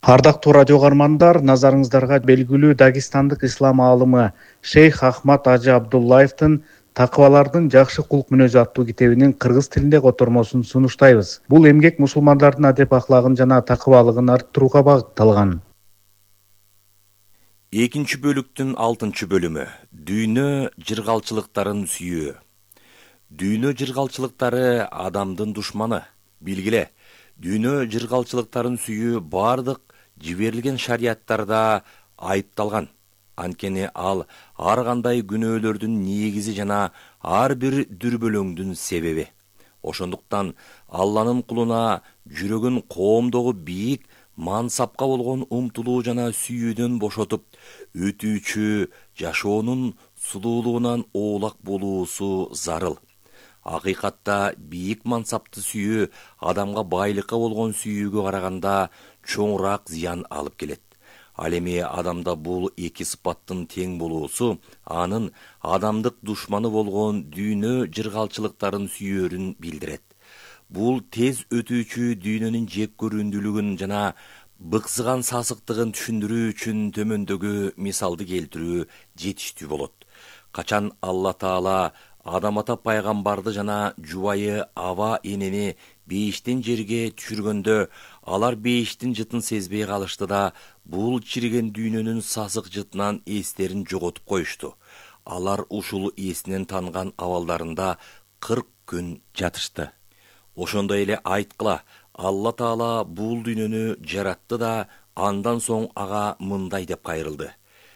Ардактуу радио каармандар, назарыңыздарга белгилүү Дагестандык ислам аалымы Шейх Ахмад Ажы Абдуллаевдин Такыбалардын жакшы кулк мүнөзү аттуу китебинин кыргыз тилиндеги котормосун сунуштайбыз. Бул эмгек мусулмандардын адеп ахлагын жана такыбалыгын арттырууга багытталган. Экинчи бөлүктүн 6-бөлүмү. Дүйнө жыргалчылыктарын сүйүү. Дүйнө жыргалчылыктары адамдын душманы. Билгиле, дүйнө жыргалчылыктарын сүйүү бардык жиберилген шарияттарда айыпталган. Анткени ал ар кандай күнөөлөрдүн негизи жана ар бир дүрбөлөңдүн себеби. Ошондуктан Алланын кулуна жүрөгүн коомдогу бийик мансапка болгон умтулуу жана сүйүүдөн бошотуп, өтүүчү жашоонун сулуулугунан оолак болуусу зарыл. Акыйкатта бийик мансапты сүйүү адамга байлыкка болгон сүйүүгө караганда чоңураак зыян алып келет. Ал эми адамда бул эки сыпаттын тең болуусу анын адамдык душманы болгон дүйнө жыргалчылыктарын сүйөөрүн билдирет. Бул тез өтүүчү дүйнөнүн жек көрүүндүүлүгүн жана быксыган сасыктыгын түшүндүрүү үчүн төмөндөгү мисалды келтирүү жетиштүү болот. Качан Алла Таала Адам ата пайгамбарды жана жубайы Аба энени бейиштен жерге түшүргөндө, алар бейиштин жытын сезбей калышты да, бул чириген дүйнөнүн сасык жытынан эстерин жоготуп коюшту. Алар ушул эсинен танган абалдарында 40 күн жатышты. Ошондой эле айткыла, Алла Таала бул дүйнөнү жаратты да, андан соң ага мындай деп кайрылды: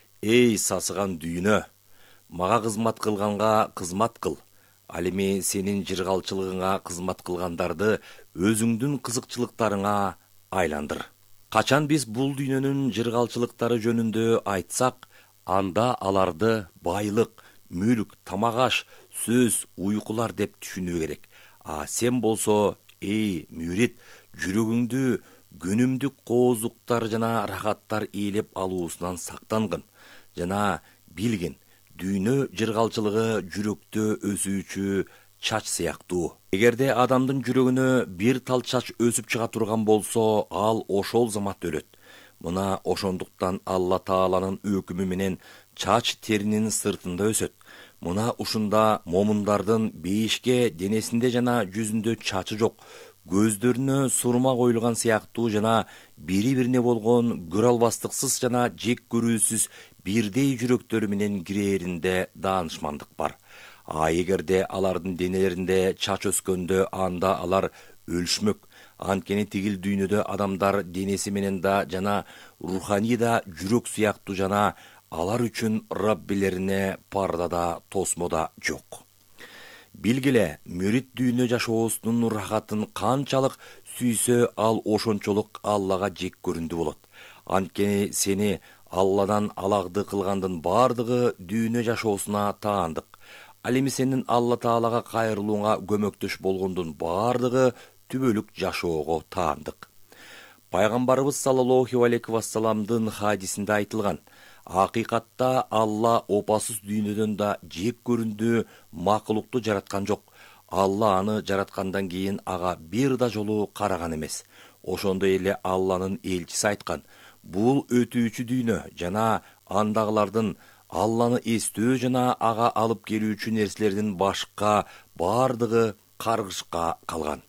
Эй сасыган дүйнө, мага кызмат кылганга кызмат кыл. Ал эми сенин жыргалчылыгыңа кызмат кылгандарды өзүңдүн кызыкчылыктарыңа айландыр. Качан биз бул дүйнөнүн жыргалчылыктары жөнүндө айтсак, анда аларды байлык, мүлк, тамак-аш, сөз, уйкулар деп түшүнүү керек. Сен болсо, эй мүрит, жүрөгүңдү күнүмдүк коозуктар жана рахаттар ээлеп алуусунан сактангын жана билгин, дүйнө жыргалчылыгы жүрөктө өсүүчү чач сыяктуу. Эгерде адамдын жүрөгүнө бир тал чач өсүп чыга турган болсо, ал ошол замат өлөт. Мына ошондуктан Алла Тааланын өкүмү менен чач теринин сыртында өсөт. Мына ушунда момундардын бейишке денесинде жана жүзүндө чачы жок, көздөрүнө сурма коюлган сыяктуу жана бири-бирине болгон көрө албастыксыз жана жек көрүүсүз бирдей жүрөктөрү менен кирээринде даанышмандык бар. Эгерде алардын денелеринде чач өскөндө, анда алар өлүшмөк. Анткени тигил дүйнөдө адамдар денеси менен да жана руханий да жүрөк сыяктуу жана алар үчүн Раббилерине парда да тосмо да жок. Билгиле, мүрит дүйнө жашоосунун рахатын канчалык сүйсө, ал ошончолук Аллага жек көрүндү болот. Анткени сени Алладан алагды кылгандын бардыгы дүйнө жашоосуна таандык. Ал эми сенин Алла Таалага кайрылууңа көмөктөш болгондун бардыгы түбөлүк жашоого таандык. Пайгамбарыбыз саллаллаху алейхи вассаламдын хадисинде айтылган: акыйкатта Алла опасыз дүйнөдөн да жек көрүндүү макулукту жараткан жок. Алла аны жараткандан кийин ага бир да жолу караган эмес. Ошондой эле Алланын элчиси айткан: бул өтүүчү дүйнө жана андагылардын Алланы эстөө жана ага алып келүүчү нерселердин башка бардыгы каргышка калган.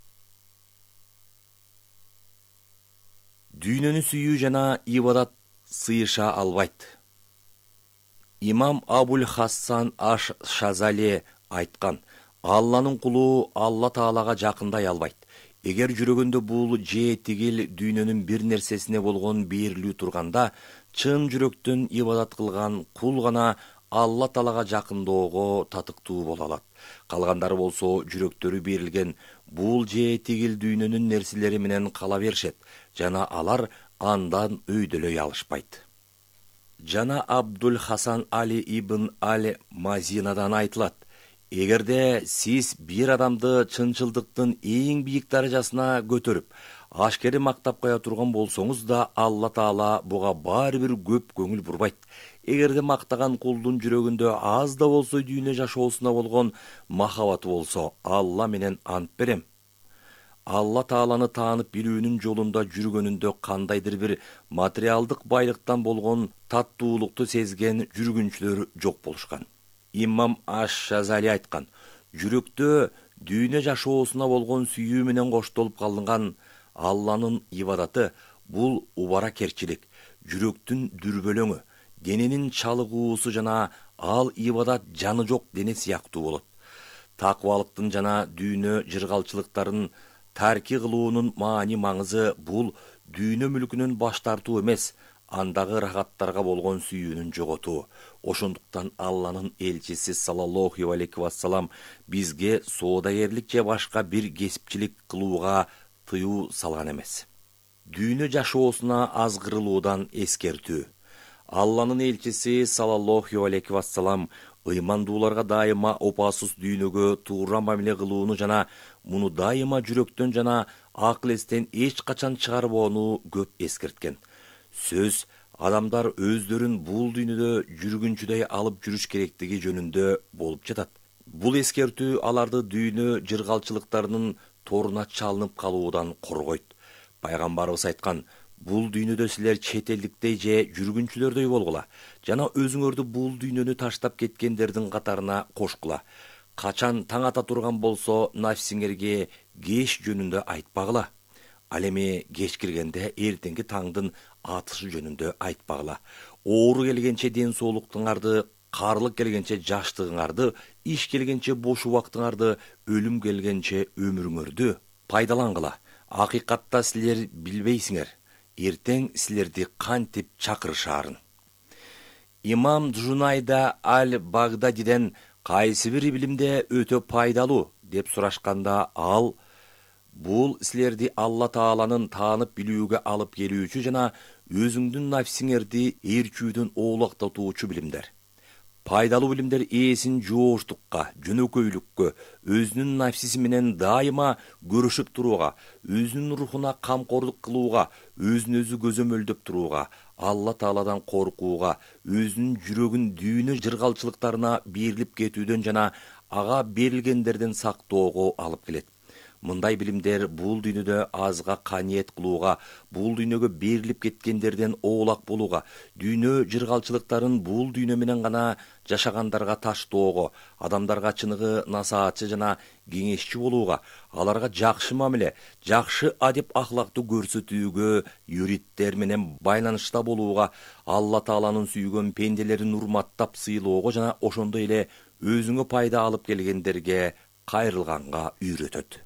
Дүйнөнү сүйүү жана ибадат сыйыша албайт. Имам Абуль Хасан аш-Шазали айткан: Алланын кулу Алла Таалага жакындай албайт. Эгер жүрөгүндө бул же тигил дүйнөнүн бир нерсесине болгон берилүү турганда, чын жүрөктөн ибадат кылган кул гана Алла Таалага жакындоого татыктуу боло алат. Калгандары болсо жүрөктөрү берилген бул же тигил дүйнөнүн нерселери менен кала беришет жана алар андан өйдөлөй алышпайт. Жана Абдул Хасан Али ибн Али Мазинадан айтылат: эгерде сиз бир адамды чынчылдыктын эң бийик даражасына көтөрүп, ашкери мактап кое турган болсоңуз да, Алла Таала буга баары бир көп көңүл бурбайт. Эгерде мактаган кулдун жүрөгүндө аз да болсо дүйнө жашоосуна болгон махабаты болсо, Алла менен ант берем, Алла Тааланы таанып билүүнүн жолунда жүргөнүндө кандайдыр бир материалдык байлыктан болгон таттуулукту сезген жүргүнчүлөр жок болушкан. Имам Аш-Шазали айткан: жүрөктө дүйнө жашоосуна болгон сүйүү менен коштолуп калынган Алланын ибадаты бул убара-керчилик, жүрөктүн дүрбөлөңү, дененин чалыгуусу жана ал ибадат жаны жок дене сыяктуу болот. Такыбалыктын жана дүйнө жыргалчылыктарын тарки кылуунун маани маңызы бул дүйнө мүлкүнөн баш тартуу эмес, андагы рахаттарга болгон сүйүүнүн жоготуу. Ошондуктан Алланын элчиси саллаллаху алейхи вассалам бизге соодагерлик же башка бир кесипчилик кылууга тыюу салган эмес. Дүйнө жашоосуна азгырылуудан эскертүү. Алланын элчиси саллаллаху алейхи вассалам ыймандууларга дайыма опасыз дүйнөгө туура мамиле кылууну жана муну дайыма жүрөктөн жана акыл эстен эч качан чыгарбоону көп эскерткен. Сөз адамдар өздөрүн бул дүйнөдө жүргүнчүдөй алып жүрүш керектиги жөнүндө болуп жатат. Бул эскертүү аларды дүйнө жыргалчылыктарынын торуна чалынып калуудан коргойт. Пайгамбарыбыз айткан: бул дүйнөдө силер чет элдиктей же жүргүнчүлөрдөй болгула жана өзүңөрдү бул дүйнөнү таштап кеткендердин катарына кошкула. Качан таң ата турган болсо, нафсиңерге кеш жөнүндө айтпагыла. Ал эми кеч киргенде эртеңки таңдын атышы жөнүндө айтпагыла. Оору келгенче ден соолуктуңарды, карлык келгенче жаштыгыңарды, иш келгенче бош убактыңарды, өлүм келгенче өмүрүңөрдү пайдалангыла. Акыйкатта силер билбейсиңер, эртең силерди кантип чакырышаарын. Имам Джунайда аль-Багдадиден кайсы бир билимде өтө пайдалуу деп сурашканда, ал бул силерди Алла Тааланын таанып билүүгө алып келүүчү жана өзүңдүн нафсиңерди ээрчүүдөн оолактатуучу билимдер. Пайдалуу билимдер ээсин жооштукка, жөнөкөйлүккө, өзүнүн нафсиси менен дайыма көрүшүп турууга, өзүнүн рухуна камкордук кылууга, өзүн өзү көзөмөлдөп турууга, Алла Тааладан коркууга, өзүнүн жүрөгүн дүйнө жыргалчылыктарына берилип кетүүдөн жана ага берилгендерден сактоого алып келет. Мындай билимдер бул дүйнөдө азга каниет кылууга, бул дүйнөгө берилип кеткендерден оолак болууга, дүйнө жыргалчылыктарын бул дүйнө менен гана жашагандарга таштоого, адамдарга чыныгы насаатчы жана кеңешчи болууга, аларга жакшы мамиле, жакшы адеп ахлактуу көрсөтүүгө, юриттер менен байланышта болууга, Алла Тааланын сүйгөн пенделерин урматтап сыйлоого жана ошондой эле өзүңө пайда алып келгендерге кайрылганга үйрөтөт.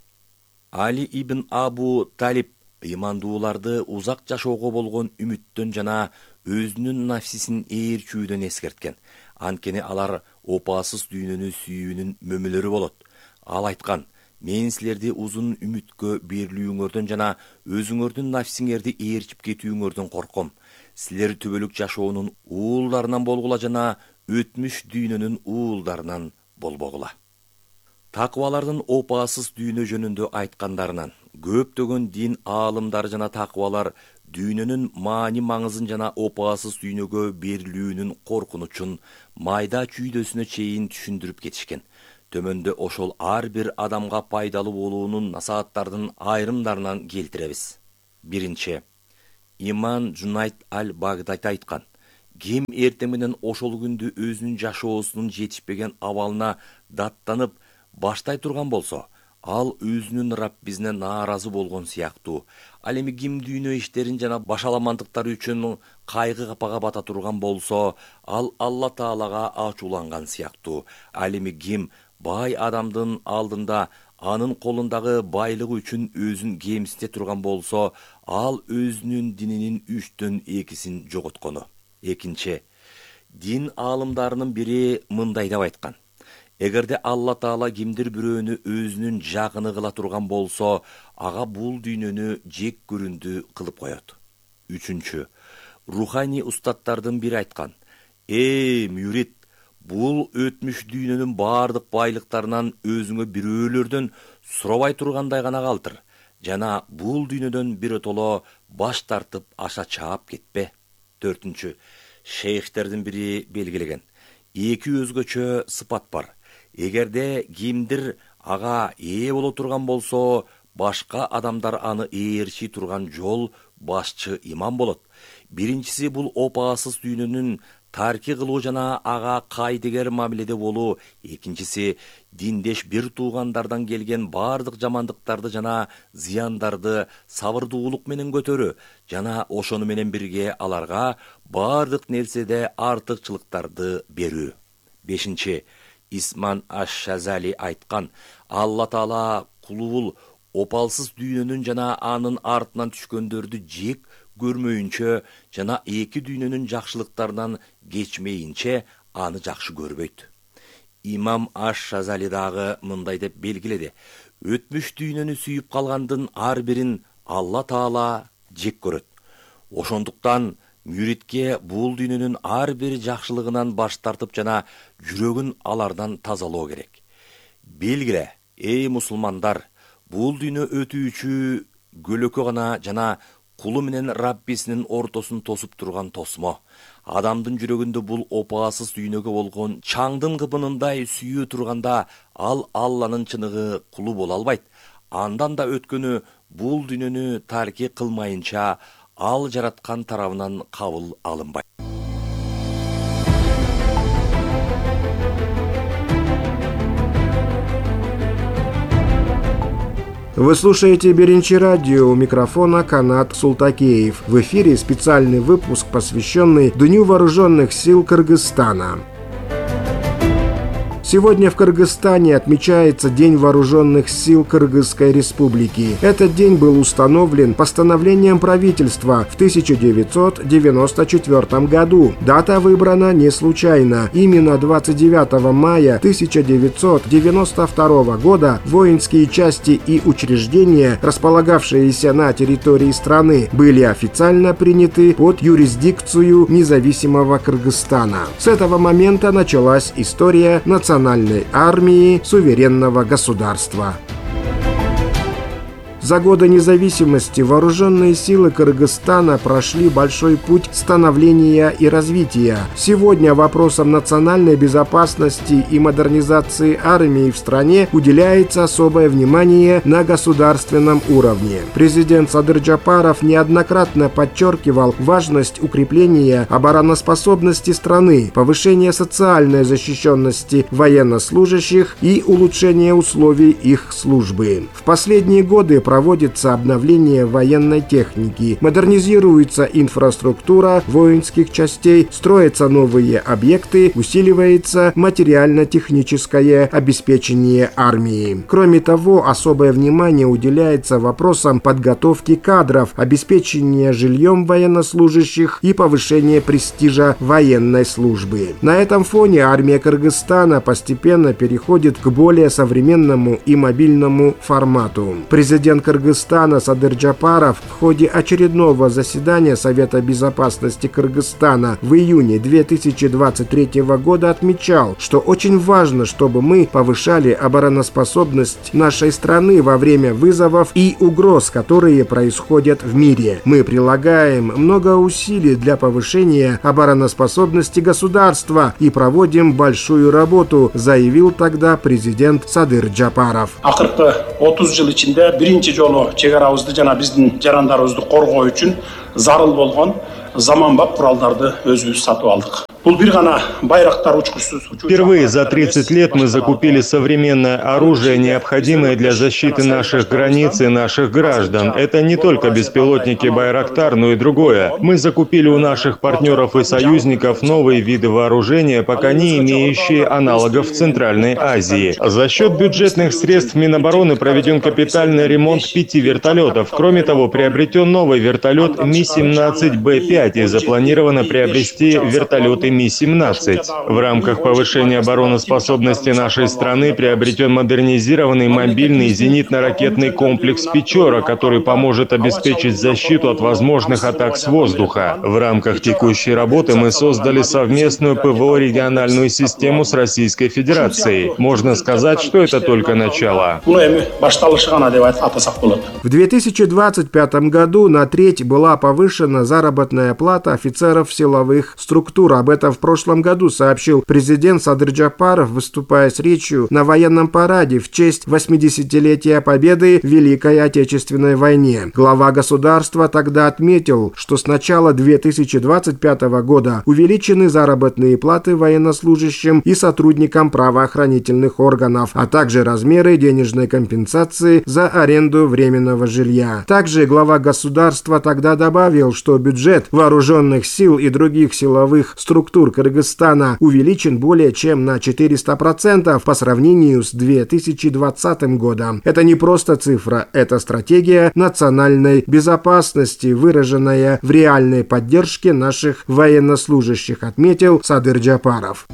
Али ибн Абу Талиб ыймандууларды узак жашоого болгон үмүттөн жана өзүнүн нафсисин ээрчүүдөн эскерткен. Анткени алар опасыз дүйнөнү сүйүүнүн мөмөлөрү болот. Ал айткан: мен силерди узун үмүткө берилүүңөрдөн жана өзүңөрдүн нафсиңерди ээрчип кетүүңөрдөн корком. Силер түбөлүк жашоонун уулдарынан болгула жана өтмүш дүйнөнүн уулдарынан болбогула. Такыбалардын опасыз дүйнө жөнүндө айткандарынан көптөгөн дин аалымдары жана такыбалар дүйнөнүн маани маңызын жана опасыз дүйнөгө берилүүнүн коркунучун майда чүйдөсүнө чейин түшүндүрүп кетишкен. Төмөндө ошол ар бир адамга пайдалуу болуунун насааттардын айрымдарынан келтиребиз. Биринчи, Имам Джунайд аль-Багдад айткан: ким эртең менен ошол күндү өзүнүн жашоосунун жетишпеген абалына даттанып баштай турган болсо, ал өзүнүн Раббисине нааразы болгон сыяктуу. Ал эми ким дүйнө иштерин жана башаламандыктары үчүн кайгы капага бата турган болсо, ал Алла Таалага ачууланган сыяктуу. Ал эми ким бай адамдын алдында анын колундагы байлыгы үчүн өзүн кемсите турган болсо, ал өзүнүн дининин 2/3 жоготкону. Экинчи, дин аалымдарынын бири мындай деп айткан: эгерде Алла Таала кимдир бирөөнү өзүнүн жакыны кыла турган болсо, ага бул дүйнөнү жек көрүндү кылып коет. Үчүнчү, руханий устаттардын бири айткан: мюрит, бул өтмүш дүйнөнүн баардык байлыктарынан өзүңө бирөөлөрдөн сурабай тургандай гана калтыр, жана бул дүйнөдөн биротоло баш тартып аша чаап кетпе. Төртүнчү, шейхтердин бири белгилеген: эки өзгөчө сыпат бар. Эгерде кимдир ага ээ боло турган болсо, башка адамдар аны ээрчи турган жол башчы имам болот. Биринчиси бул опаасыз дүйнөнүн тарки кылуу жана ага кайдыгер мамиледе болуу. Экинчиси диндеш бир туугандардан келген бардык жамандыктарды жана зыяндарды сабырдуулук менен көтөрүү жана ошону менен бирге аларга бардык нерседе артыкчылыктарды берүү. Бешинчи, Исман аш-Шазали айткан: Алла Таала кулубул опалсыз дүйнөнүн жана анын артынан түшкөндөрдү жек көрмөйүнчө жана эки дүйнөнүн жакшылыктарынан кечмейинче аны жакшы көрбөйт. Имам аш-Шазали дагы мындай деп белгиледи: өтмүш дүйнөнү сүйүп калгандын ар бирин Алла Таала жек көрөт. Ошондуктан мүритке бул дүйнөнүн ар бир жакшылыгынан баш тартып жана жүрөгүн алардан тазалоо керек. Белгиле, эй мусулмандар, бул дүйнө өтүүчү көлөкө гана жана кулу менен Раббисинин ортосун тосуп турган тосмо. Адамдын жүрөгүндө бул опаасыз дүйнөгө болгон чаңдын кыбынындай сүйүү турганда, ал Алланын чыныгы кулу боло албайт. Андан да өткөнү бул дүйнөнү тарки кылмайынча ал жараткан тарабынан кабыл алынбайт. Вы слушаете Беринчи радио, у микрофона Канат Султакеев. В эфире специальный выпуск, посвященный Дню вооруженных сил Кыргызстана. Сегодня в Кыргызстане отмечается День вооруженных сил Кыргызской Республики. Этот день был установлен постановлением правительства в 1994 году. Дата выбрана не случайно. Именно 29 мая 1992 года воинские части и учреждения, располагавшиеся на территории страны, были официально приняты под юрисдикцию независимого Кыргызстана. С этого момента началась история национальной армии суверенного государства. За годы независимости вооруженные силы Кыргызстана прошли большой путь становления и развития. Сегодня вопросам национальной безопасности и модернизации армии в стране уделяется особое внимание на государственном уровне. Президент Садыр Джапаров неоднократно подчеркивал важность укрепления обороноспособности страны, повышения социальной защищенности военнослужащих и улучшения условий их службы. В последние годы проводится обновление военной техники, модернизируется инфраструктура воинских частей, строятся новые объекты, усиливается материально-техническое обеспечение армии. Кроме того, особое внимание уделяется вопросам подготовки кадров, обеспечения жильем военнослужащих и повышения престижа военной службы. На этом фоне армия Кыргызстана постепенно переходит к более современному и мобильному формату. Президент Кыргызстана Садыр Джапаров в ходе очередного заседания Совета безопасности Кыргызстана в июне 2023 года отмечал, что очень важно, чтобы мы повышали обороноспособность нашей страны во время вызовов и угроз, которые происходят в мире. Мы прилагаем много усилий для повышения обороноспособности государства и проводим большую работу, заявил тогда президент Садыр Джапаров. 30 жыл ичинде биринчи жолу чегарабызды жана биздин жарандарыбызды коргоо үчүн зарыл болгон заманбап куралдарды өзүбүз сатып алдык. Впервые за 30 лет мы закупили современное оружие, необходимое для защиты наших границ и наших граждан. Это не только беспилотники «Байрактар», но и другое. Мы закупили у наших партнеров и союзников новые виды вооружения, пока не имеющие аналогов в Центральной Азии. За счет бюджетных средств Минобороны проведен капитальный ремонт 5 вертолетов. Кроме того, приобретен новый вертолет Ми-17Б5 и запланировано приобрести вертолеты Ми-17. В рамках повышения обороноспособности нашей страны приобретен модернизированный мобильный зенитно-ракетный комплекс «Печора», который поможет обеспечить защиту от возможных атак с воздуха. В рамках текущей работы мы создали совместную ПВО-региональную систему с Российской Федерацией. Можно сказать, что это только начало. В 2025 году на треть была повышена заработная плата офицеров силовых структур. Об этом это в прошлом году сообщил президент Садыр Джапаров, выступая с речью на военном параде в честь 80-летия победы в Великой Отечественной войне. Глава государства тогда отметил, что с начала 2025 года увеличены заработные платы военнослужащим и сотрудникам правоохранительных органов, а также размеры денежной компенсации за аренду временного жилья. Также глава государства тогда добавил, что бюджет вооруженных сил и других силовых структур Кыргызстана увеличен более чем на 400% по сравнению с 2020 годом. Это не просто цифра, это стратегия национальной безопасности, выраженная в реальной поддержке наших военнослужащих, отметил Садыр Джапаров.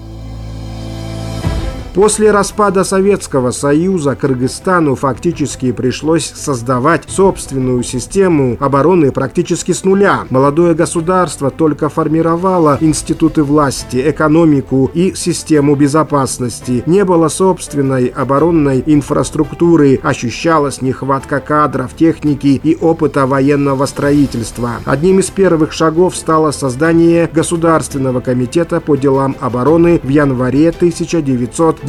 После распада Советского Союза Кыргызстану фактически пришлось создавать собственную систему обороны практически с нуля. Молодое государство только формировало институты власти, экономику и систему безопасности. Не было собственной оборонной инфраструктуры, ощущалась нехватка кадров, техники и опыта военного строительства. Одним из первых шагов стало создание Государственного комитета по делам обороны в январе 1992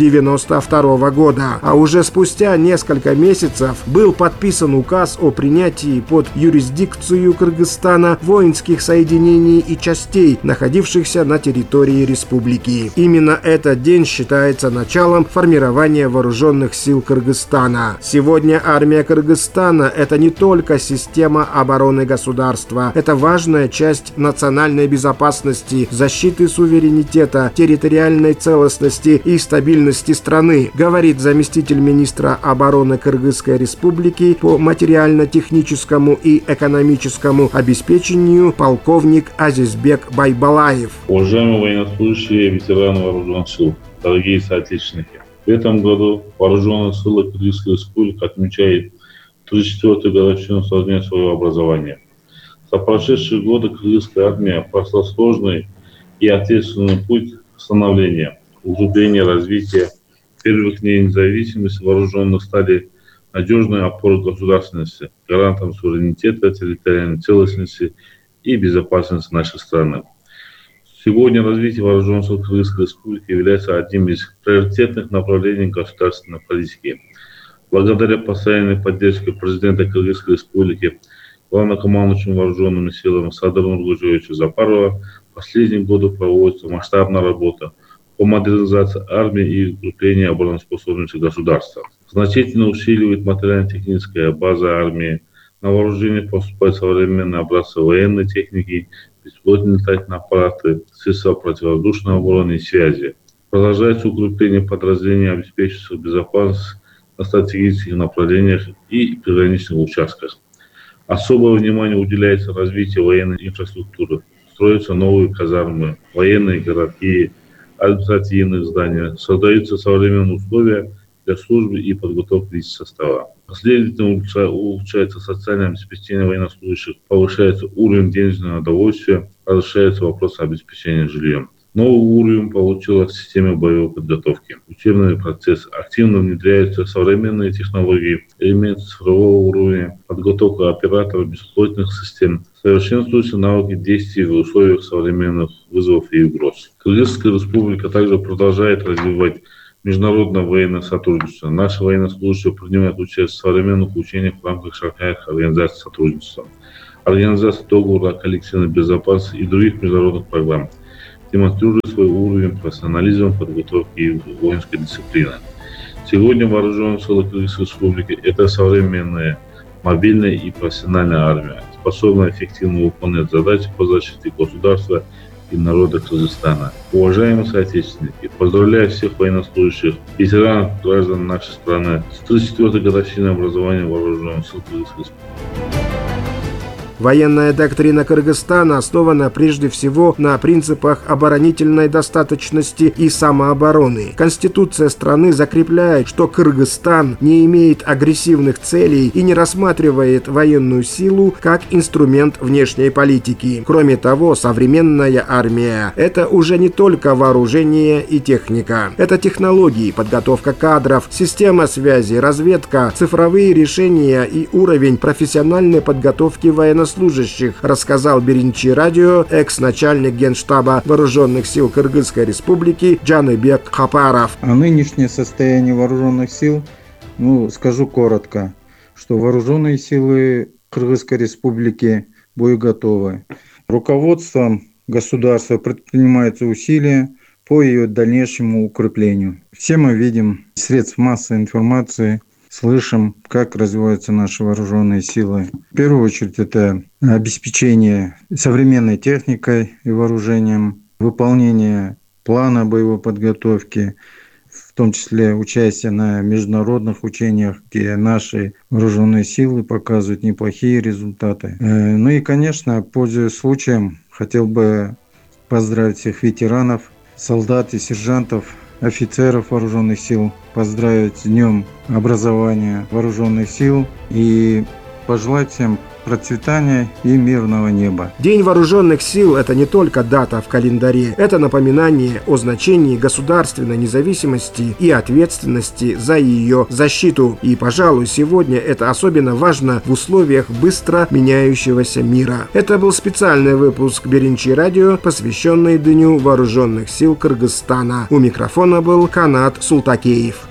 года, а уже спустя несколько месяцев был подписан указ о принятии под юрисдикцию Кыргызстана воинских соединений и частей, находившихся на территории республики. Именно этот день считается началом формирования вооруженных сил Кыргызстана. Сегодня армия Кыргызстана – это не только система обороны государства, это важная часть национальной безопасности, защиты суверенитета, территориальной целостности и стабильности страны, говорит заместитель министра обороны Кыргызской республики по материально-техническому и экономическому обеспечению полковник Азизбек Байбалаев. Уважаемые военнослужащие и ветераны вооруженных сил, дорогие соотечественники, в этом году вооруженные силы Кыргызской республики отмечают 34-ю годовщину создания своего образования. За прошедшие годы кыргызская армия прошла сложный и ответственный путь становления, углубления, развития. Первых дней независимости вооруженных стали надежной опорой государственности, гарантом суверенитета, территориальной целостности и безопасности нашей страны. Сегодня развитие вооруженных сил Кыргызской республики является одним из приоритетных направлений государственной политики. Благодаря постоянной поддержке президента Кыргызской республики, главнокомандующим вооруженными силами Садыра Нургулжевича Жапарова, в последние годы проводится масштабная работа по модернизации армии и укреплению обороноспособности госорганизации. Значительно усиливает материально-техническая база армии. На вооружение поступают современные образцы военной техники, беспилотные летательные аппараты, средства противовоздушной обороны и связи. Продолжается укрепление подразделений, обеспечивающих безопасность на стратегических направлениях и приграничных участках. Особое внимание уделяется развитию военной инфраструктуры. Строятся новые казармы, военные городки, административные здания, создаются современные условия для службы и подготовки личного состава. Последовательно улучшается социальное обеспечение военнослужащих, повышается уровень денежного довольствия, разрешается вопрос обеспечения жильем. Новый уровень получила система боевой подготовки. Учебный процесс активно внедряются современные технологии, элементы цифрового уровня, подготовка операторов беспилотных систем, совершенствуются навыки действий в условиях современных вызовов и угроз. Кыргызская республика также продолжает развивать международное военное сотрудничество. Наши военнослужащие принимают участие в современных учениях в рамках шанхайской организации сотрудничества, организации договора о коллективной безопасности и других международных программ, демонстрируя свой уровень профессионализма, подготовки и воинской дисциплины. Сегодня вооруженные силы Кыргызской республики – это современная, мобильная и профессиональная армия, способная эффективно выполнять задачи по защите государства и народа Кыргызстана. Уважаемые соотечественники, поздравляю всех военнослужащих, ветеранов, граждан нашей страны с 34-й годовщиной образования вооруженных сил Кыргызской республики. Военная доктрина Кыргызстана основана прежде всего на принципах оборонительной достаточности и самообороны. Конституция страны закрепляет, что Кыргызстан не имеет агрессивных целей и не рассматривает военную силу как инструмент внешней политики. Кроме того, современная армия – это уже не только вооружение и техника. Это технологии, подготовка кадров, система связи, разведка, цифровые решения и уровень профессиональной подготовки военнослужащих. военнослужащих, рассказал Биринчи радио экс-начальник Генштаба Вооруженных сил Кыргызской Республики Джаныбек Хапаров. А нынешнее состояние вооруженных сил, скажу коротко, что вооруженные силы Кыргызской Республики боеготовы. Руководством государства предпринимаются усилия по ее дальнейшему укреплению. Все мы видим средств массовой информации, слышим, как развиваются наши вооруженные силы. В первую очередь это обеспечение современной техникой и вооружением, выполнение плана боевой подготовки, в том числе участие на международных учениях, где наши вооруженные силы показывают неплохие результаты. И, конечно, пользуясь случаем, хотел бы поздравить всех ветеранов, солдат и сержантов, офицеров вооруженных сил, поздравить с Днем образования вооруженных сил и пожелать всем процветания и мирного неба. День вооруженных сил – это не только дата в календаре, это напоминание о значении государственной независимости и ответственности за ее защиту. И, пожалуй, сегодня это особенно важно в условиях быстро меняющегося мира. Это был специальный выпуск Биринчи радио, посвященный Дню вооруженных сил Кыргызстана. У микрофона был Канат Султакеев.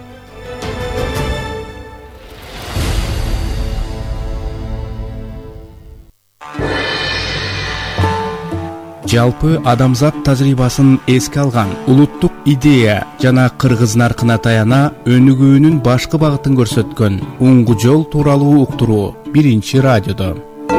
Жалпы адамзат тажрыйбасын эске алган улуттук идея жана кыргыз наркына таяна өнүгүүнүн башкы багытын көрсөткөн уңгу жол тууралуу уктуруу Биринчи радиодо.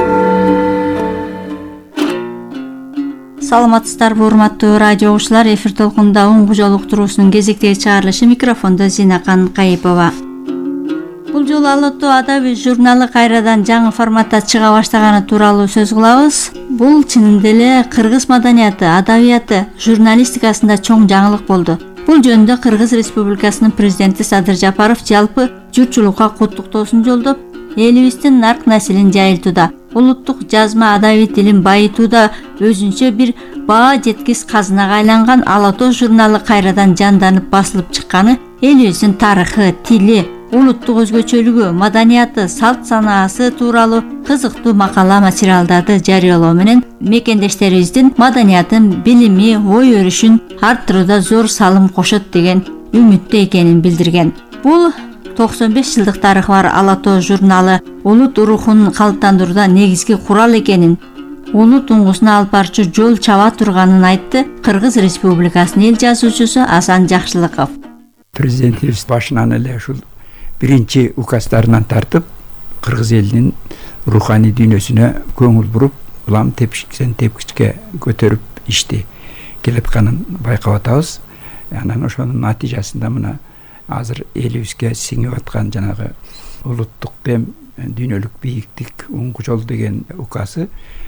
Саламатсыздарбы урматтуу радио угуучулар, эфир толкунунда уңгу жол уктуруусунун кезектеги чыгарылышы, микрофондо Зинакан Кайыпова. Бул жолу Алатоо адабий журналы кайрадан жаңы форматта чыга баштаганы тууралуу сөз кылабыз. Бул чынында эле кыргыз маданияты, адабияты, журналистикасында чоң жаңылык болду. Бул жөнүндө Кыргыз Республикасынын президенти Садыр Жапаров жалпы журтчулукка куттуктоосун жолдоп, элибиздин нарк населин жайылтууда, улуттук жазма адабий тилин байытууда өзүнчө бир баа жеткис казынага айланган Алатоо журналы кайрадан жанданып басылып чыкканы элибиздин тарыхы, тили, улуттук өзгөчөлүгү, маданияты, салт санаасы тууралуу кызыктуу макала материалдарды жарыялоо менен мекендештерибиздин маданиятын, билими, ой өрүшүн арттырууда зор салым кошот деген үмүттө экенин билдирген. Бул 95 жылдык тарыхы бар Алатоо журналы улут рухун калыптандырууда негизги курал экенин, улут уңгусуна алып барчу жол чаба турганын айтты Кыргыз Республикасынын эл жазуучусу Асан Жакшылыков. Президентибиз башынан эле ушул биринчи указдарынан тартып кыргыз элинин руханий дүйнөсүнө көңүл буруп, улам тепкичтен тепкичке көтөрүп ишти келип атканын байкап атабыз. Анан ошонун натыйжасында мына азыр элибизге сиңип аткан жанагы улуттук дем, дүйнөлүк бийиктик, уңгу жол деген указы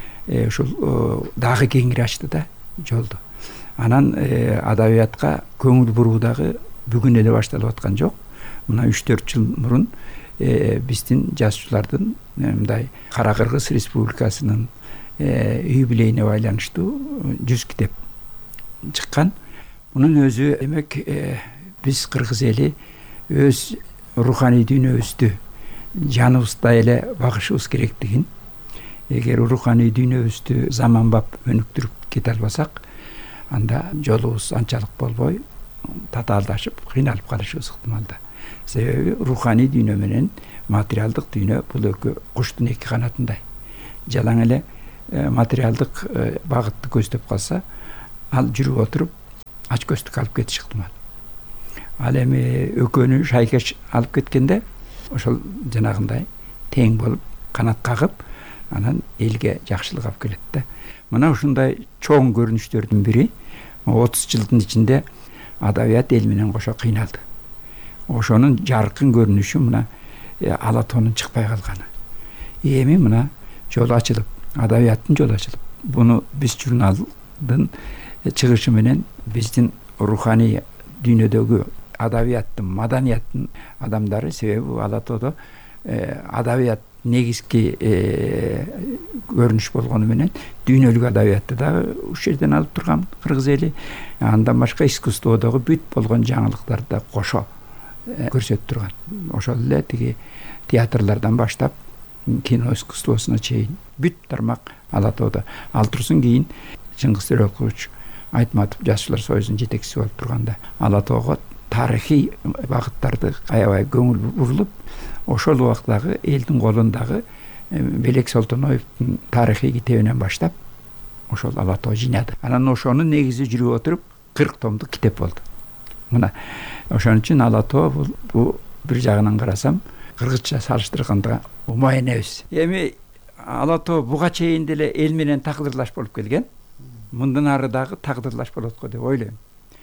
ушул дагы кеңири ачты да жолду. Анан адабиятка көңүл буруудагы бүгүн эле башталып аткан жок. Мына 3-4 жыл мурун биздин жазуучулардын мындай Кара Кыргыз Республикасынын юбилейине байланыштуу 100 китеп чыккан. Мунун өзү демек биз кыргыз эли өз руханий дүйнөбүздү жаныбызда эле багышыбыз керектигин, эгер руханий дүйнөбүздү заманбап өнүктүрүп кете албасак, анда жолубуз анчалык болбой татаалдашып, кыйналып калышыбыз ыктымалда. Себеби руханий дүйнө менен материалдык дүйнө бул экөө куштун эки канатындай. Жалаң эле материалдык багытты көздөп калса, ал жүрүп отуруп ач көздүк алып кетиш ыктымал. Ал эми экөөнү шайкеш алып кеткенде ошол жанагындай тең болуп, канат кагып, анан элге жакшылык алып келет да. Мына ушундай чоң көрүнүштөрдүн бири 30 жылдын ичинде адабият эл менен кошо кыйналды. Ошонун жаркын көрүнүшү мына Алатоонун чыкпай калганы. Эми мына жол ачылып, адабияттын жолу ачылып, буну биз журналдын чыгышы менен биздин руханий дүйнөдөгү адабияттын, маданияттын адамдары, себеби Алатоодо адабият негизги көрүнүш болгону менен дүйнөлүк адабиятты дагы ушул жерден алып турган кыргыз эли, андан башка искусстводогу бүт болгон жаңылыктарды да кошо көрсөтүп турган. Ошол эле тиги театрлардан баштап кино искусствосуна чейин бүт тармак Ала Тоодо. Ал турсун кийин Чыңгыз Төрөкулович Айтматов Жашчылар союзунун жетекчиси болуп турганда Ала Тоого тарыхый багыттарды аябай көңүл бурулуп, ошол убактагы элдин колундагы Белек Солтоноевдун тарыхый китебинен баштап ошол Ала Тоо жыйнады. Анан ошонун негизи жүрүп отуруп 40 томдук китеп болду. Мына ошон үчүн Ала Тоо бул бир жагынан карасам кыргызча салыштырганда умай небес. Эми Ала Тоо буга чейин деле эл менен тагдырлаш болуп келген. Мындан ары дагы тагдырлаш болот го деп ойлойм.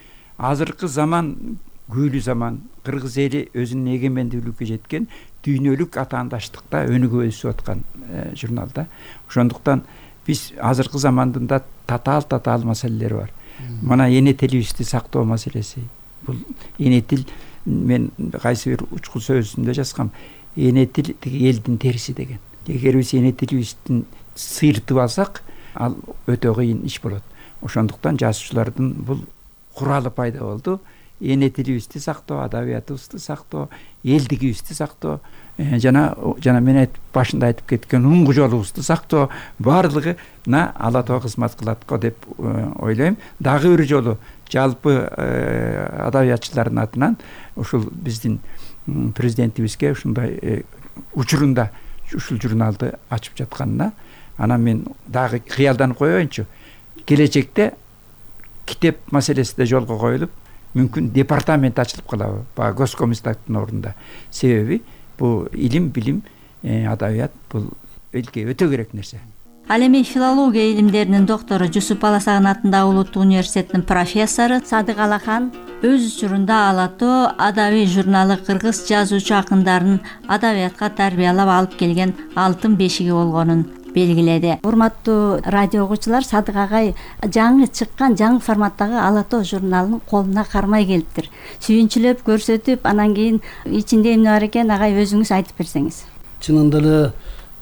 Азыркы заман күйлүү заман, кыргыз эли өзүнүн эгемендүүлүккө жеткен дүйнөлүк атаандаштыкта өнүгүп өсүп аткан журналда. Ошондуктан биз азыркы замандын да татаал маселелери бар. Мына эне тилибизди сактоо маселеси. Бул эне тил мен кайсы бир учкул сөзүндө жазгам. Эне тил элдин териси деген. Эгер биз эне тилибиздин сыйртып алсак, ал өтө кыйын иш болот. Ошондуктан жазуучулардын бул куралы пайда болду. Эне тилибизди сактоо, адабиятыбызды сактоо, элдигибизди сактоо, жана мен башында айтып кеткен уңгу жолубузду сактоо баардыгына Ала Тоо кызмат кылат го деп ойлойм. Дагы бир жолу жалпы адабиятчылардын атынан ушул биздин президентибизге ушундай учурунда ушул журналды ачып жатканына анан мен дагы кыялданып коеюнчу. Келечекте китеп маселеси да жолго коюлуп, мүмкүн департамент ачылып калабы, баягы Госкомистаттын ордунда. Себеби бул илим, билим, адабият бул элге өтө керек нерсе. Ал эми филология илимдеринин доктору Жусуп Баласагын атындагы Улуттук университетинин профессору Садык Алахан өз учурунда Ала Тоо адабий журналы кыргыз жазуучу акындарын адабиятка тарбиялап алып келген алтын бешиги болгонун белгиледи. Урматтуу радио угуучулар, Садык агай жаңы чыккан жаңы форматтагы Ала Тоо журналынын колуна кармай келиптир. Сүйүнчүлөп көрсөтүп, анан кийин ичинде эмне бар экен агай өзүңүз айтып берсеңиз. Чынында эле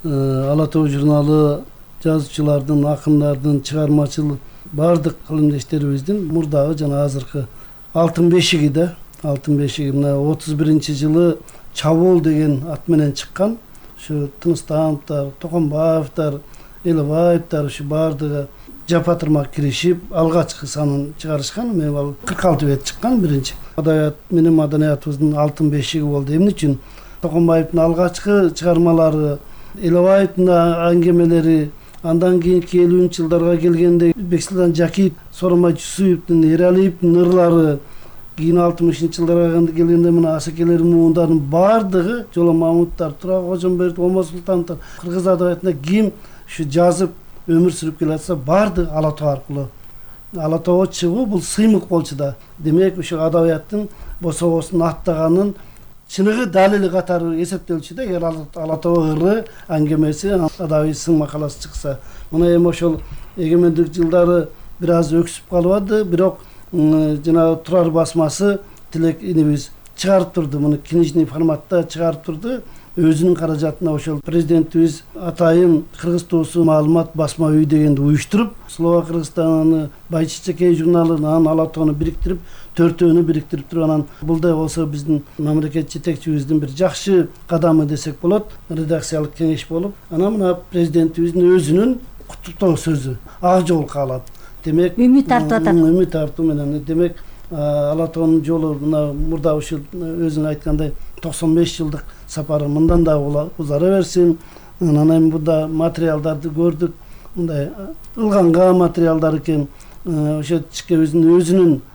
Ала Тоо журналы жазуучулардын, акындардын чыгармачыл баардык калымдештерибиздин мурдагы жана азыркы алтын бешиги да. Алтын бешиги мына 31-жылы Чабол деген ат менен чыккан. Şu Tınıstanovlar, Tokonbaevlar, Elebаевдар şu баардыгы жапатырмак киришип, алгачкы санын чыгарышкан. Мен ал 46 бет чыккан биринчи. Адабият менен маданиятыбыздын алтын бешиги болду. Эмне үчүн? Токонбаевдин алгачкы чыгармалары, Элебаевдин аңгемелери, андан кийинки 50-жылдарга келгенде Бексултан Жакиев, Сооронбай Жусуповдун, Эралиевдин ырлары, кийин 60-жылдарга келгенде мына Асекелердин муундарын баардыгы Жоло Мамуттар, Тура Кожомбердиев, Омар Султановдор кыргыз адабиятында ким ушу жазып өмүр сүрүп келатса баардыгы Ала Тоо аркылуу. Ала Тоого чыгуу бул сыймык болчу да. Демек ушу адабияттын бособосун аттаганын чыныгы далили катары эсептелчү да. Эгер Ала Тоо ыры, аңгемеси, адабий сын макаласы чыкса. Мына эми ошол эгемендик жылдары бир аз өксүп калыбады, бирок жана Турар басмасы Тилек инибиз чыгарып турду, муну книжный форматта чыгарып турду. Өзүнүн каражатына ошол президентибиз атайын кыргыз туусу маалымат басма үй дегенди уюштуруп, Слова Кыргызстаны, Байчичекей журналын, анан Ала Тоону бириктирип, төртөөнү бириктирип туруп, анан бул да болсо биздин мамлекет жетекчибиздин бир жакшы кадамы десек болот, редакциялык кеңеш болуп, анан мына президентибиздин өзүнүн куттуктоо сөзү ак жол каалап. Демек үмүт артып атат. Үмүт артуу менен демек Ала Тоонун жолу мына мурда ушул өзүң айткандай 95 жылдык сапары мындан да узара берсин. Анан эми буда материалдарды көрдүк. Мындай ылганга материалдар экен. Ошо өзүнүн